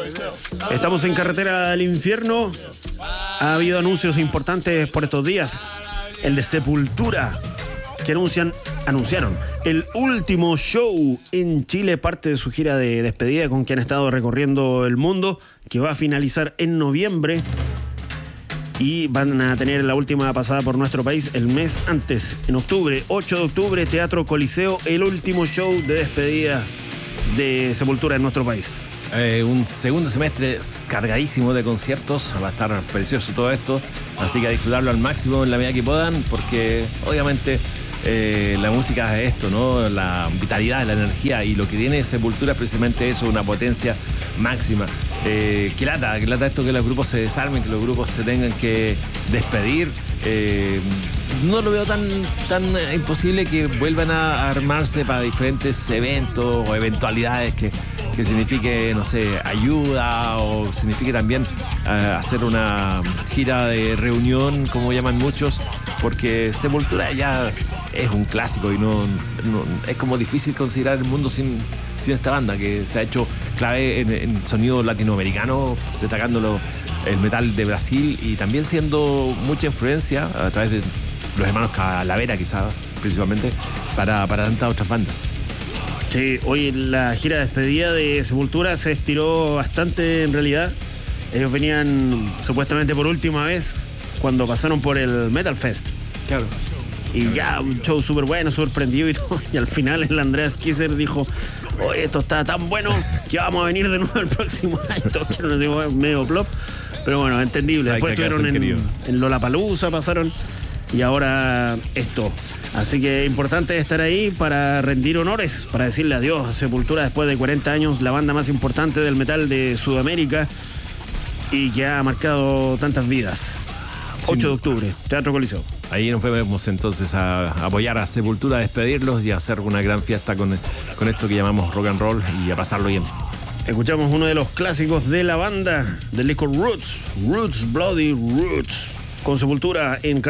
Estamos en carretera al infierno. Ha habido anuncios importantes por estos días. El de Sepultura, que anunciaron el último show en Chile, parte de su gira de despedida con que han estado recorriendo el mundo, que va a finalizar en noviembre. Y van a tener la última pasada por nuestro país el mes antes, en octubre, 8 de octubre, Teatro Coliseo, el último show de despedida de Sepultura en nuestro país. Un segundo semestre cargadísimo de conciertos, va a estar precioso todo esto, así que a disfrutarlo al máximo en la medida que puedan, porque obviamente la música es esto, ¿no? La vitalidad, la energía, y lo que tiene Sepultura es precisamente eso, una potencia máxima. Qué lata esto, que los grupos se desarmen, que los grupos se tengan que despedir. No lo veo tan imposible que vuelvan a armarse para diferentes eventos o eventualidades que signifique, no sé, ayuda, o signifique también hacer una gira de reunión, como llaman muchos, porque Sepultura ya es un clásico y no es como difícil considerar el mundo sin esta banda, que se ha hecho clave en sonido latinoamericano, destacándolo el metal de Brasil, y también siendo mucha influencia a través de los hermanos Calavera, quizá principalmente, para tantas otras bandas. Sí, hoy la gira de despedida de Sepultura se estiró bastante en realidad. Ellos venían supuestamente por última vez cuando pasaron por el Metal Fest. Claro. Y ya un show súper bueno, súper prendido y todo. Y al final el Andreas Kisser dijo: oye, esto está tan bueno que vamos a venir de nuevo el próximo año. Todos quieren decir, medio plop. Pero bueno, entendible. Después estuvieron en Lollapalooza, pasaron. Y ahora esto. Así que importante estar ahí para rendir honores, para decirle adiós a Sepultura después de 40 años, la banda más importante del metal de Sudamérica y que ha marcado tantas vidas. 8 de octubre, Teatro Coliseo. Ahí nos fuimos entonces a apoyar a Sepultura, a despedirlos y a hacer una gran fiesta con esto que llamamos rock and roll, y a pasarlo bien. Escuchamos uno de los clásicos de la banda, del disco Roots, Bloody Roots, con Sepultura en